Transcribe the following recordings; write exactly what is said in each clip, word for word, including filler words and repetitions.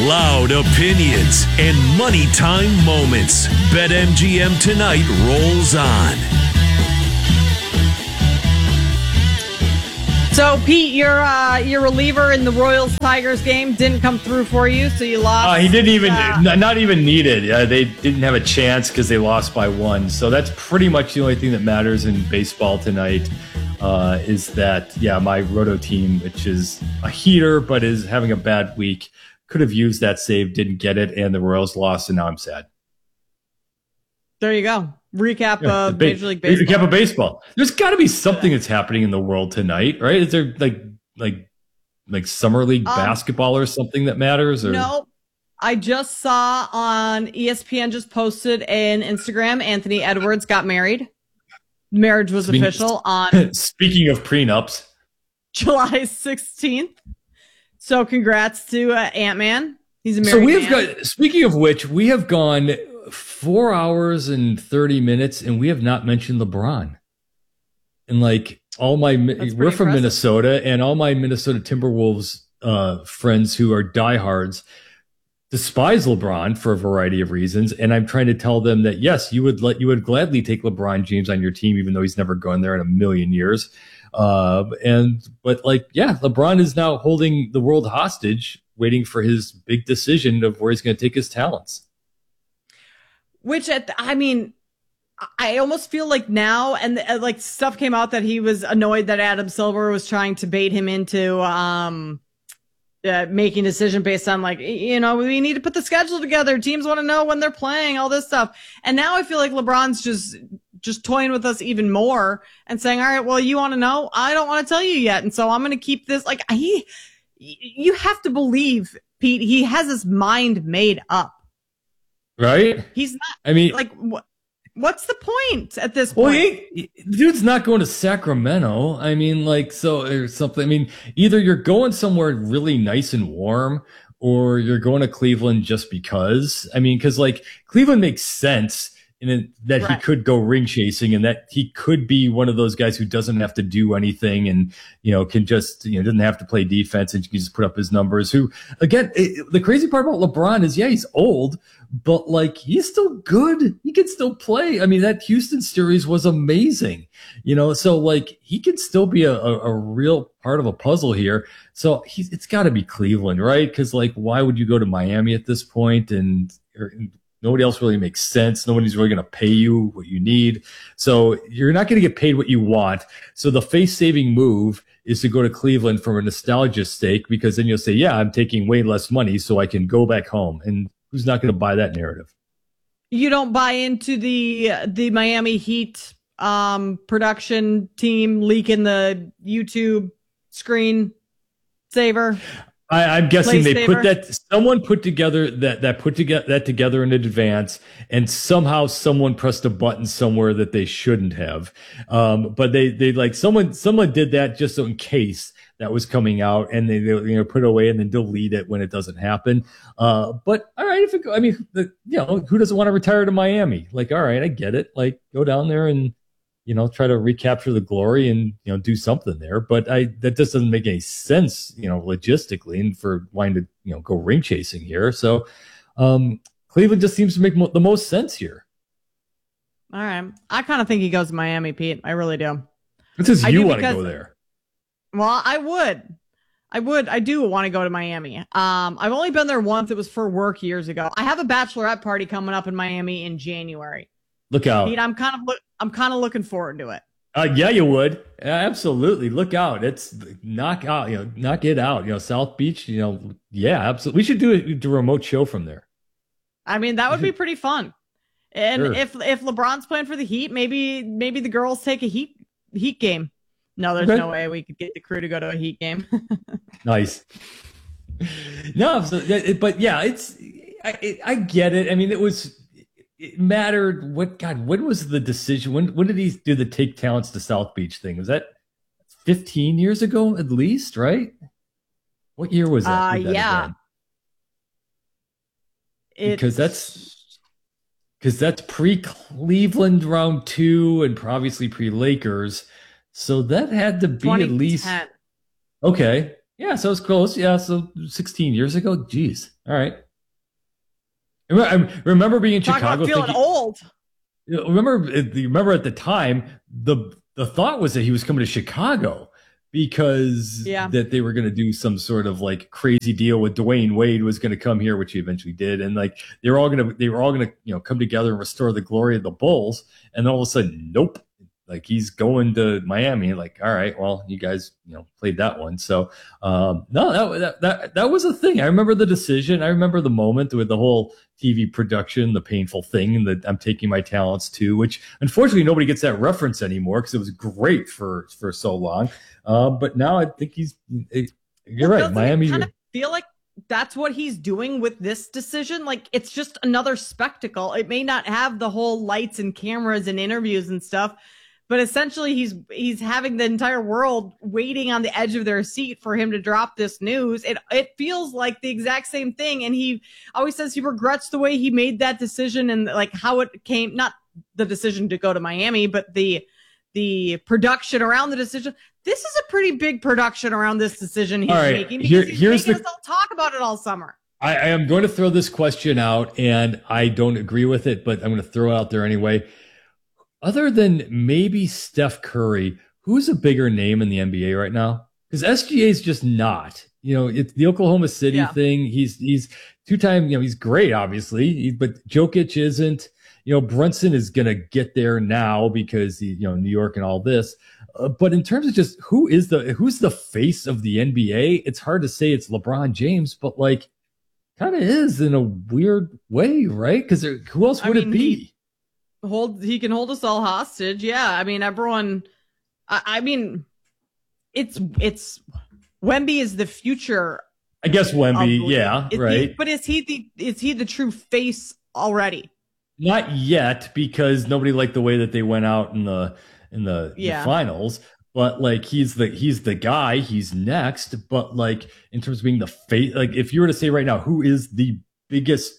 Loud opinions and money time moments. BetMGM tonight rolls on. So, Pete, your uh, your reliever in the Royals-Tigers game didn't come through for you, so you lost. Uh, he didn't even, uh, not even needed. Uh, they didn't have a chance because they lost by one. So that's pretty much the only thing that matters in baseball tonight. Uh, is that, yeah, my roto team, which is a heater but is having a bad week, could have used that save, didn't get it, and the Royals lost, and now I'm sad. There you go. Recap Yeah, of ba- Major League Baseball. Recap of baseball. There's got to be something that's happening in the world tonight, right? Is there like like like summer league Um, basketball or something that matters? Or No. I just saw on E S P N just posted an Instagram. Anthony Edwards got married. Marriage was Speaking- official on Speaking of prenups, July sixteenth. So congrats to uh, Ant-Man. He's a married so we have man. got. Speaking of which, we have gone four hours and thirty minutes, and we have not mentioned LeBron. And like all my, we're from impressive. Minnesota, and all my Minnesota Timberwolves uh, friends who are diehards despise LeBron for a variety of reasons, and I'm trying to tell them that yes, you would let you would gladly take LeBron James on your team, even though he's never gone there in a million years. Uh, and but like, yeah, LeBron is now holding the world hostage, waiting for his big decision of where he's going to take his talents. Which, at the, I mean, I almost feel like now, and uh, like stuff came out that he was annoyed that Adam Silver was trying to bait him into um, uh, making a decision based on like, you know, we need to put the schedule together. Teams want to know when they're playing, all this stuff. And now I feel like LeBron's just just toying with us even more and saying, all right, well, you want to know? I don't want to tell you yet. And so I'm going to keep this. Like, he, you have to believe, Pete, he has his mind made up. Right? He's not. I mean, Like, what? What's the point at this well, point? he, the dude's not going to Sacramento. I mean, like, so or something. I mean, either you're going somewhere really nice and warm, or you're going to Cleveland just because. I mean, because like Cleveland makes sense in it, that Right. he could go ring chasing, and that he could be one of those guys who doesn't have to do anything, and you know can just you know doesn't have to play defense and can just put up his numbers. Who again, it, the crazy part about LeBron is, yeah, he's old, but like he's still good. He can still play. I mean, that Houston series was amazing, you know. So like he can still be a, a, a real part of a puzzle here. So he's it's got to be Cleveland, right? Because like, why would you go to Miami at this point? And or, nobody else really makes sense. Nobody's really going to pay you what you need. So you're not going to get paid what you want. So the face-saving move is to go to Cleveland from a nostalgia stake, because then you'll say, yeah, I'm taking way less money so I can go back home. And who's not going to buy that narrative? You don't buy into the the Miami Heat um, production team leaking the YouTube screen saver. I, I'm guessing they Play put that, someone put together that, that put together that together in advance, and somehow someone pressed a button somewhere that they shouldn't have. Um, but they, they like someone, someone did that just so in case that was coming out, and they, they you know, put it away and then delete it when it doesn't happen. Uh, but all right, if it, I mean, the, you know, who doesn't want to retire to Miami? Like, all right, I get it. Like, go down there and, you know, try to recapture the glory and, you know, do something there. But I, that just doesn't make any sense, you know, logistically, and for wanting to, you know, go ring chasing here. So, um, Cleveland just seems to make mo- the most sense here. All right. I kind of think he goes to Miami, Pete. I really do. It says I you do want to because- go there. Well, I would. I would. I do want to go to Miami. Um, I've only been there once. It was for work years ago. I have a bachelorette party coming up in Miami in January. Look out. Pete, I'm kind of look. I'm kind of looking forward to it. Uh, yeah, you would. Absolutely. Look out. It's knock out, you know, knock it out. You know, South Beach, you know, yeah, absolutely. We should do a, do a remote show from there. I mean, that would be pretty fun. And Sure. if if LeBron's playing for the Heat, maybe maybe the girls take a Heat Heat game. No, there's Okay. no way we could get the crew to go to a Heat game. Nice. No, so, it- but yeah, it's, I, it, I get it. I mean, it was, it mattered. What, God, when was the decision? When, when did he do the take talents to South Beach thing? Was that fifteen years ago at least, right? What year was that? Uh, Would that have yeah. been? It's- Because that's, because that's pre-Cleveland round two and obviously pre-Lakers. So that had to be at least, twenty ten. okay. Yeah, so it's close. Yeah, so sixteen years ago. Jeez. All right. I remember being in Talk Chicago. About feeling thinking, old. Remember, remember at the time, the the thought was that he was coming to Chicago because yeah. that they were going to do some sort of like crazy deal with Dwayne Wade was going to come here, which he eventually did, and like they were all going to they were all going to you know come together and restore the glory of the Bulls, and all of a sudden, nope. Like he's going to Miami. Like, all right, well, you guys, you know, played that one. So, um, no, that, that, that was a thing. I remember the decision. I remember the moment with the whole T V production, the painful thing that I'm taking my talents to, which unfortunately nobody gets that reference anymore because it was great for, for so long. Uh, but now I think he's, you're well, right. Miami. Kind of feel like that's what he's doing with this decision. Like it's just another spectacle. It may not have the whole lights and cameras and interviews and stuff, but essentially, he's he's having the entire world waiting on the edge of their seat for him to drop this news. It it feels like the exact same thing. And he always says he regrets the way he made that decision and like how it came, not the decision to go to Miami, but the the production around the decision. This is a pretty big production around this decision he's right, making because here, he's here's making the, us all talk about it all summer. I, I am going to throw this question out, and I don't agree with it, but I'm going to throw it out there anyway. Other than maybe Steph Curry, who's a bigger name in the N B A right now? Because S G A is just not. You know, it's the Oklahoma City yeah. thing. He's he's two time. You know, he's great, obviously, but Jokic isn't. You know, Brunson is gonna get there now because he, you know, New York and all this. Uh, but in terms of just who is the who's the face of the N B A, it's hard to say it's LeBron James, but like, kind of is in a weird way, right? Because who else would I mean, it be? He- hold he can hold us all hostage. Yeah, I mean everyone I, I mean it's it's Wemby is the future. I guess Wemby, yeah, is right. He, but is he the is he the true face already? Not yet, because nobody liked the way that they went out in the in the, yeah. the finals. But like he's the he's the guy, he's next. But like in terms of being the face, like if you were to say right now, who is the biggest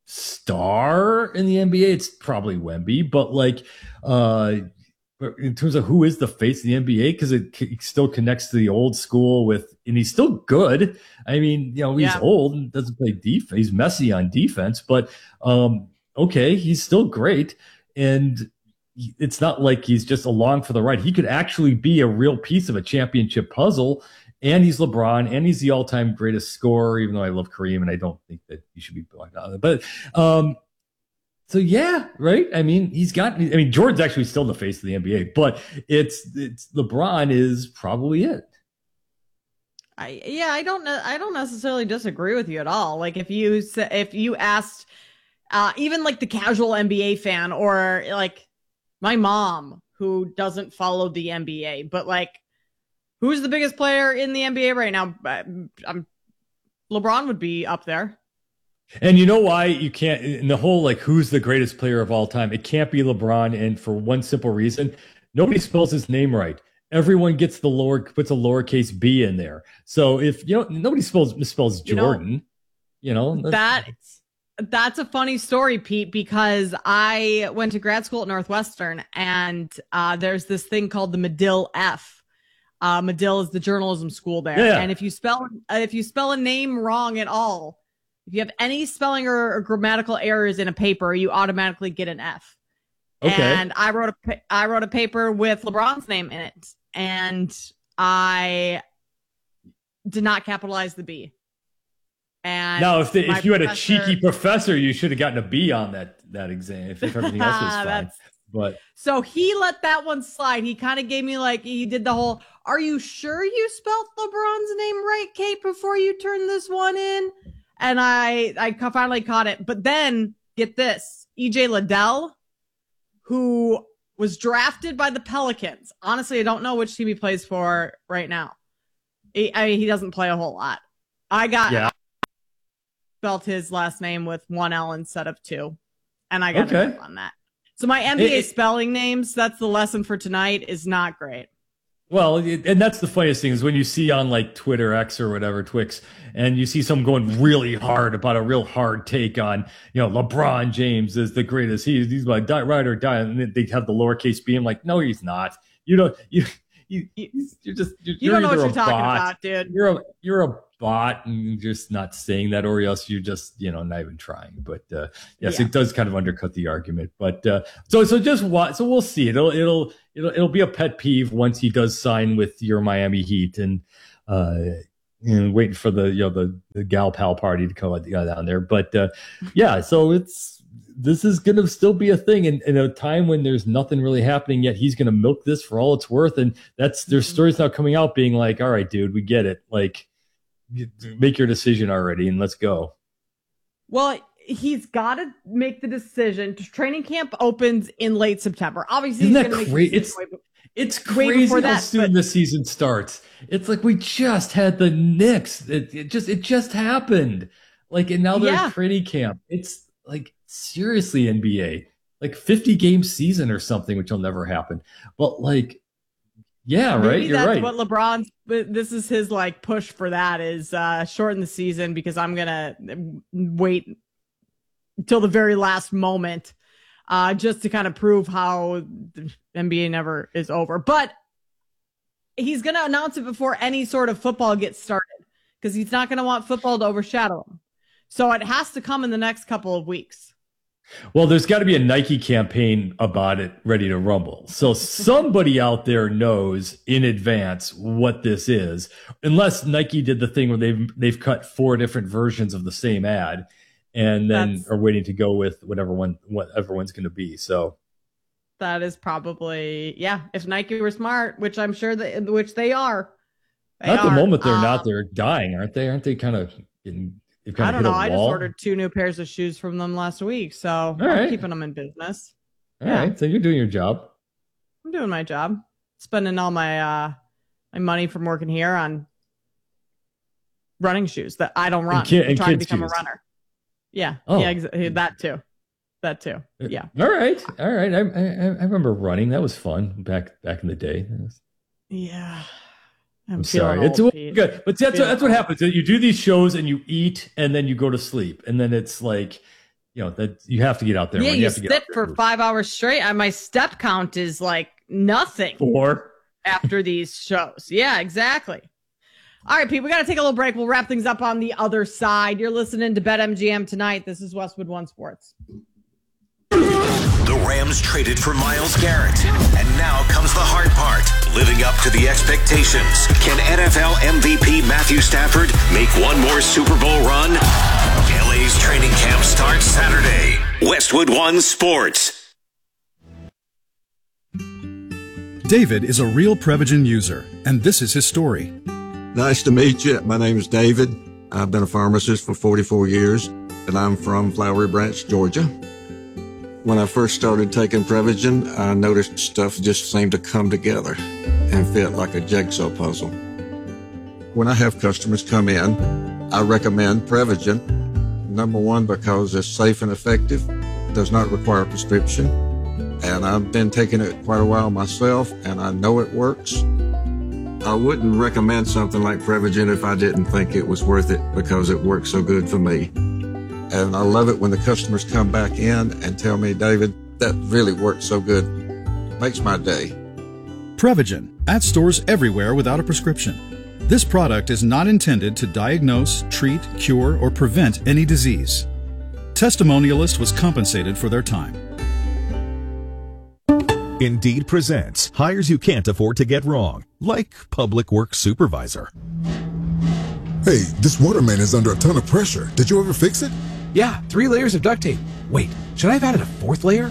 star in the N B A, it's probably Wemby, but like uh in terms of who is the face of the N B A, because it, it still connects to the old school with, and he's still good. I mean, you know, he's yeah. old and doesn't play defense. He's messy on defense, but um okay, he's still great, and it's not like he's just along for the ride. He could actually be a real piece of a championship puzzle. And he's LeBron, and he's the all-time greatest scorer, even though I love Kareem, and I don't think that he should be blocked out of it. But, um, so yeah, right? I mean, he's got, I mean, Jordan's actually still the face of the N B A, but it's, it's LeBron is probably it. I, yeah, I don't know. I don't necessarily disagree with you at all. Like if you, if you asked, uh, even like the casual N B A fan, or like my mom who doesn't follow the N B A, but like, who's the biggest player in the N B A right now? I'm, LeBron would be up there. And you know why you can't, in the whole, like, who's the greatest player of all time? It can't be LeBron. And for one simple reason, nobody spells his name right. Everyone gets the lower, puts a lowercase b in there. So if, you know, nobody spells, misspells Jordan, you know, you know that that's a funny story, Pete, because I went to grad school at Northwestern, and uh, there's this thing called the Medill F. Uh, Medill is the journalism school there. Yeah. And if you spell, uh, if you spell a name wrong at all, if you have any spelling or, or grammatical errors in a paper, you automatically get an F. Okay. And I wrote a, I wrote a paper with LeBron's name in it, and I did not capitalize the B. And now, if the, if you had a professor, cheeky professor, you should have gotten a B on that, that exam if everything else was fine. But so he let that one slide. He kind of gave me like, he did the whole, are you sure you spelled LeBron's name right, Kate, before you turn this one in? And I, I finally caught it. But then get this, E J Liddell, who was drafted by the Pelicans. Honestly, I don't know which team he plays for right now. He, I mean, he doesn't play a whole lot. I got yeah. spelled his last name with one L instead of two. And I got okay. a on that. So my N B A it, spelling names, that's the lesson for tonight, is not great. Well, it, and that's the funniest thing is when you see on like Twitter X or whatever, Twix, and you see someone going really hard about a real hard take on, you know, LeBron James is the greatest. He, he's my die, ride or die. And they have the lowercase b. I'm like, no, he's not. You know, you, you, you're just you're, you don't know what either you're a talking bot, about, dude. You're a you're a bot, and you're just not saying that, or else you're just you know not even trying. But uh, yes, Yeah. it does kind of undercut the argument. But uh, so so just watch. So we'll see. It'll it'll it'll it'll be a pet peeve once he does sign with your Miami Heat, and uh, you know, waiting for the you know the the gal pal party to come down there. But uh, yeah, so it's. This is going to still be a thing in, in a time when there's nothing really happening yet. He's going to milk this for all it's worth. And that's there's stories now coming out being like, all right, dude, we get it. Like, make your decision already and let's go. Well, he's got to make the decision. Training camp opens in late September. Obviously, Isn't he's that going to crazy? make It's, way, it's way crazy before how that, soon but- the season starts. It's like we just had the Knicks. It, it just it just happened. Like, and now they're Yeah. at training camp. It's like, seriously, N B A, like fifty game season or something, which will never happen. But like, yeah, Maybe right. You're that's right. what LeBron's. This is his like push for that is uh, shorten the season because I'm gonna wait until the very last moment, uh, just to kind of prove how the N B A never is over. But he's gonna announce it before any sort of football gets started because he's not gonna want football to overshadow him. So it has to come in the next couple of weeks. Well, there's got to be a Nike campaign about it ready to rumble. So somebody out there knows in advance what this is, unless Nike did the thing where they've they've cut four different versions of the same ad and then That's- are waiting to go with whatever one whatever one's going to be. So That is probably, yeah, if Nike were smart, which I'm sure that, which they are. They at the are. moment they're Um, not. They're dying, aren't they? Aren't they kind of getting? They've kind I of don't hit know. a I just wall? ordered two new pairs of shoes from them last week, so I'm right. keeping them in business. All yeah. right, so you're doing your job. I'm doing my job, spending all my uh my money from working here on running shoes that I don't run. kid- I'm and trying to kids' become shoes. a runner. Yeah, Oh. yeah, exa- that too, that too. Yeah, All right, all right. I, I I remember running. That was fun back back in the day. That was- yeah. I'm, I'm feeling sorry. old, It's Pete. good, but that's Feeling that's what old. happens. You do these shows and you eat, and then you go to sleep, and then it's like, you know, that you have to get out there. Yeah, and you, have to get out sit there. for five hours straight. And my step count is like nothing Four. after these shows. Yeah, exactly. All right, Pete, we got to take a little break. We'll wrap things up on the other side. You're listening to BetMGM tonight. This is Westwood One Sports. The Rams traded for Myles Garrett. And now comes the hard part, living up to the expectations. Can N F L M V P Matthew Stafford make one more Super Bowl run? L A's training camp starts Saturday. Westwood One Sports. David is a real Prevagen user, and this is his story. Nice to meet you. My name is David. I've been a pharmacist for forty-four years, and I'm from Flowery Branch, Georgia. When I first started taking Prevagen, I noticed stuff just seemed to come together and fit like a jigsaw puzzle. When I have customers come in, I recommend Prevagen. Number one, because it's safe and effective, does not require a prescription, and I've been taking it quite a while myself, and I know it works. I wouldn't recommend something like Prevagen if I didn't think it was worth it because it works so good for me. And I love it when the customers come back in and tell me, David, that really worked so good. Makes my day. Prevagen, at stores everywhere without a prescription. This product is not intended to diagnose, treat, cure, or prevent any disease. Testimonialist was compensated for their time. Indeed presents hires you can't afford to get wrong, like public works supervisor. Hey, this water main is under a ton of pressure. Did you ever fix it? Yeah, three layers of duct tape. Wait, should I have added a fourth layer?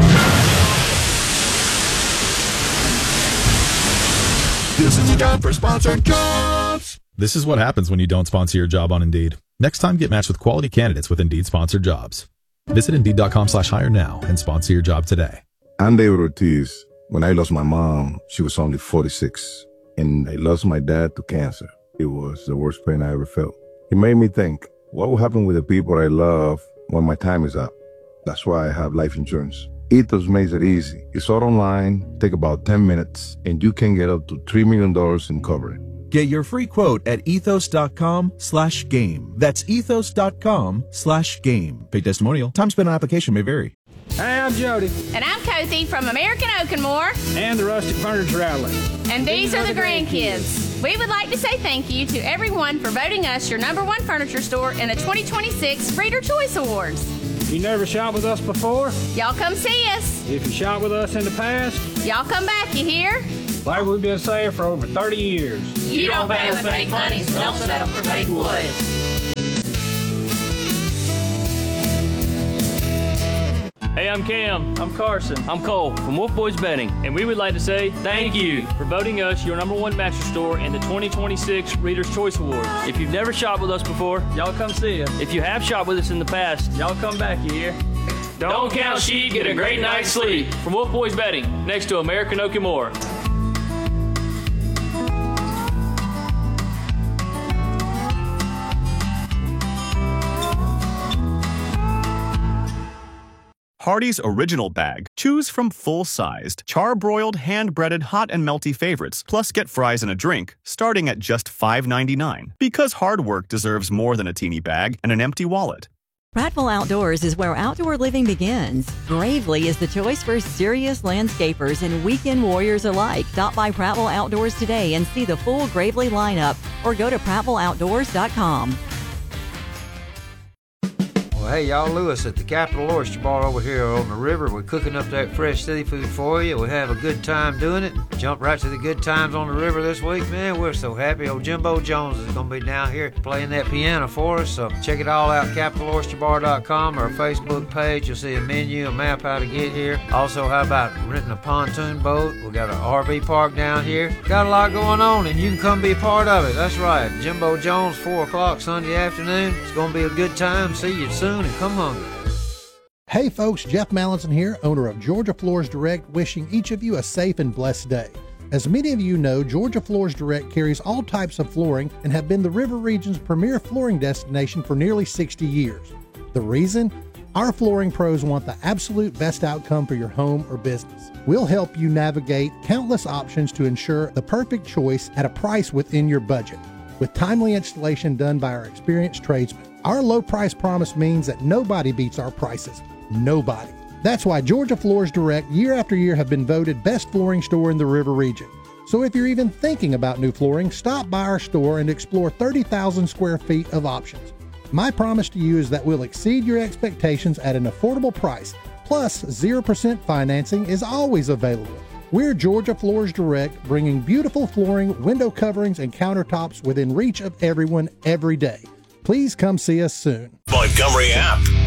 This is a job for sponsored jobs. This is what happens when you don't sponsor your job on Indeed. Next time, get matched with quality candidates with Indeed sponsored jobs. Visit Indeed.com slash hire now and sponsor your job today. I'm David Ortiz. When I lost my mom, she was only forty-six, and I lost my dad to cancer. It was the worst pain I ever felt. It made me think, what will happen with the people I love when my time is up? That's why I have life insurance. Ethos makes it easy. It's all online, take about ten minutes, and you can get up to three million dollars in coverage. Get your free quote at ethos.com slash game. That's ethos.com slash game. Pay testimonial. Time spent on application may vary. Hey, I'm Jody. And I'm Kathy from American Oak and More. And the Rustic Furniture Outlet. And these, these are, are the grandkids. grandkids. We would like to say thank you to everyone for voting us your number one furniture store in the twenty twenty-six Reader Choice Awards. You never shot with us before? Y'all come see us. If you shot with us in the past? Y'all come back, you hear? Like we've been saying for over thirty years. You, you don't pay with fake money, so don't settle for fake wood. Hey, I'm Cam. I'm Carson. I'm Cole from Wolf Boys Betting, and we would like to say thank you for voting us your number one mattress store in the twenty twenty-six Reader's Choice Awards. If you've never shopped with us before, y'all come see us. If you have shopped with us in the past, y'all come back, you hear? Don't, Don't count sheep, get a great night's sleep. From Wolf Boys Betting, next to American Oak and More. Hardee's Original Bag. Choose from full-sized, char-broiled, hand-breaded, hot and melty favorites, plus get fries and a drink, starting at just five ninety-nine. Because hard work deserves more than a teeny bag and an empty wallet. Prattville Outdoors is where outdoor living begins. Gravely is the choice for serious landscapers and weekend warriors alike. Stop by Prattville Outdoors today and see the full Gravely lineup, or go to prattville outdoors dot com. Hey, y'all, Lewis at the Capital Oyster Bar over here on the river. We're cooking up that fresh seafood for you. We have a good time doing it. Jump right to the good times on the river this week, man. We're so happy. Old Jimbo Jones is going to be down here playing that piano for us. So check it all out, capital oyster bar dot com, or our Facebook page. You'll see a menu, a map how to get here. Also, how about renting a pontoon boat? We got an R V park down here. Got a lot going on, and you can come be a part of it. That's right. Jimbo Jones, four o'clock Sunday afternoon. It's going to be a good time. See you soon. And come hungry. Hey folks, Jeff Mallinson here, owner of Georgia Floors Direct, wishing each of you a safe and blessed day. As many of you know, Georgia Floors Direct carries all types of flooring and have been the River Region's premier flooring destination for nearly sixty years. The reason? Our flooring pros want the absolute best outcome for your home or business. We'll help you navigate countless options to ensure the perfect choice at a price within your budget, with timely installation done by our experienced tradesmen. Our low price promise means that nobody beats our prices. Nobody. That's why Georgia Floors Direct year after year have been voted best flooring store in the River Region. So if you're even thinking about new flooring, stop by our store and explore thirty thousand square feet of options. My promise to you is that we'll exceed your expectations at an affordable price. Plus, zero percent financing is always available. We're Georgia Floors Direct, bringing beautiful flooring, window coverings, and countertops within reach of everyone every day. Please come see us soon. Montgomery app.